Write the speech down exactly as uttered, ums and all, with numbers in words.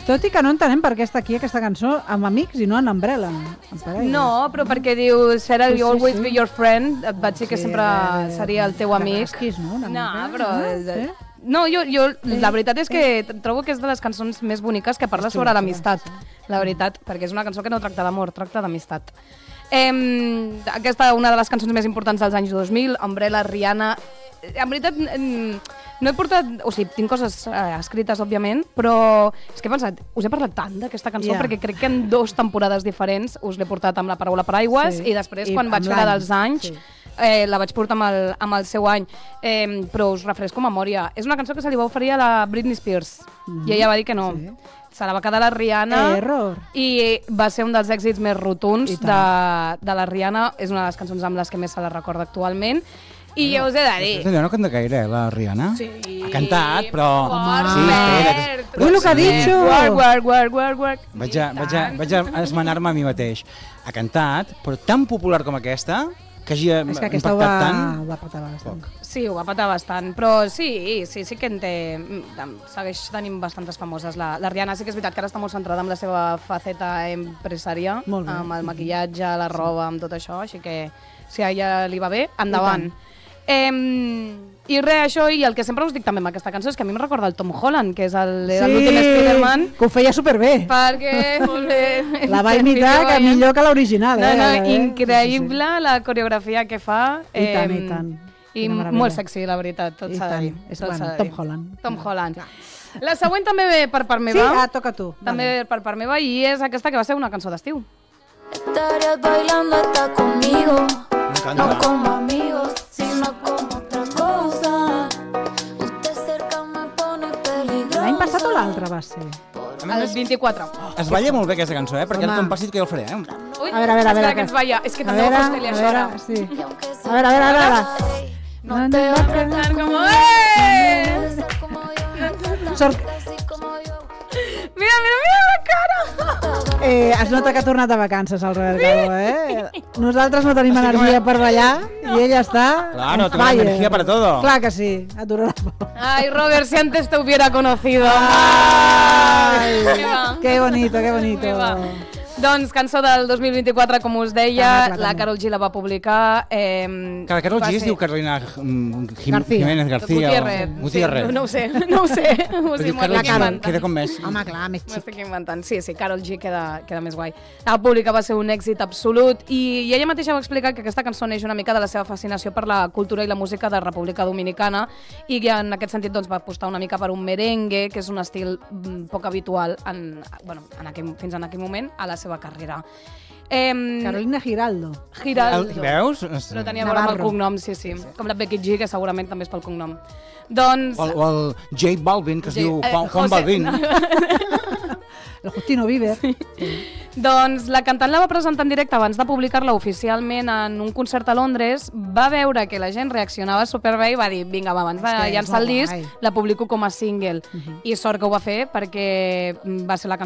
Tot i que no entenem per què està aquí aquesta cançó amb amics i no en Umbrella. No, però perquè diu Sarah, you always be your friend, et vaig dir que sempre seria el teu amic. No, però... No, jo, jo la veritat és que trobo que és de les cançons més boniques que parla sobre l'amistat, la veritat, perquè és una cançó que no tracta d'amor, tracta d'amistat. Eh, aquesta és una de les cançons més importants dels anys dos mil, Umbrella, Rihanna. En veritat, no he portat... O sigui, tinc coses eh, escrites, òbviament, però és que he pensat, us he parlat tant d'aquesta cançó yeah. perquè crec que en dues temporades diferents us l'he portat amb la paraula paraigües sí. i després, I quan vaig fer la dels anys, sí. eh, la vaig portar amb el, amb el seu any. Eh, però us refresco memòria. És una cançó que se li va oferir a la Britney Spears mm. i ella va dir que no. Sí. Se la va quedar la Rihanna Error. I va ser un dels èxits més rotunds de, de la Rihanna. És una de les cançons amb les que més se la recorda actualment. I jo us he de dir... Allò no canta gaire, eh, la Rihanna? Sí. Ha cantat, però... Por sí, Bert. Ui, el que ha dit! Work, work, work, work, work. Vaig a, vaig a, vaig a esmenar-me a mi mateix. Ha cantat, però tan popular com aquesta, que hagi és que aquesta impactat ho va, tant... ho va patar bastant. Poc. Sí, ho va patar bastant, però sí, sí, sí que en té... Segueix tenint bastantes famoses. La, la Rihanna sí que és veritat que ara està molt centrada en la seva faceta empresària, amb el maquillatge, la roba, amb tot això, així que si a ella li va bé, endavant. Eh, I res, això, i el que sempre us dic també amb aquesta cançó és que a mi em recorda el Tom Holland, que és l'últim sí, Spider-Man. Que ho feia superbé. Perquè, molt bé. La va imitar que millor que l'original. No, no, eh? increïble sí, sí. la coreografia que fa. I tant, i tant. I molt sexy, la veritat, tot s'ha de dir. És bueno, Tom Holland. Tom Holland. La següent també ve per part meva. Sí, ah, toca tu. També ve per part meva i és aquesta que va ser una cançó d'estiu. Estarías bailando hasta conmigo, no como amigos, sino como otra cosa. Usted cerca me pone peligrosa. L'any passat o l'altre va ser? El vint-i-quatre. Es balla molt bé aquesta cançó, eh? Perquè ara té un passit que jo el faré, eh? Ui, a veure, a veure, a veure. que ens balla. És que també ho fas tele, això ara. Sí. A veure, a veure, a veure. No te va a tratar como... ¡Eh! Sort... Mira, mira, mira la cara! Eh, es nota que ha tornat de vacances el Robert Calvo, eh? Nosaltres no tenim energia per ballar i ella està Claro, tengo energía para todo. Clar que sí, aturarà. Ay, Robert, si antes te hubiera conocido. Ay, Ay, qué bonito, qué bonito. Doncs cançó del dos mil vint-i-quatre, com us deia, la Karol G la va publicar. Eh, que la Karol G es diu Carolina Jiménez García. Gutiérrez. Gutiérrez. Sí, no ho sé, no ho sé. Però diu Karol G, queda com més. Home, clar, més xic. M'estic inventant. Sí, sí, Karol G queda, queda més guai. La pública va ser un èxit absolut i, i ella mateixa va explicar que aquesta cançó neix una mica de la seva fascinació per la cultura i la música de República Dominicana i que en aquest sentit doncs, va apostar una mica per un merengue, que és un estil mm, poc habitual en, bueno, en aquell, fins en aquell moment a la seva carrera. Eh, Carolina Giraldo. Giraldo. El, veus? Però tenia molt amb el cognom, sí, sí. Com la Becky G, que segurament també és pel cognom. Doncs... O, o el J Balvin, que es J, diu eh, Juan, Juan Balvin. El Justino Bieber. Sí. Doncs la cantant la va presentar en directe abans de publicar-la oficialment en un concert a Londres, va veure que la gent reaccionava superbé i va dir, vinga, va, abans de llançar el disc, la publico com a single. Uh -huh. I sort que ho va fer perquè va ser la cançó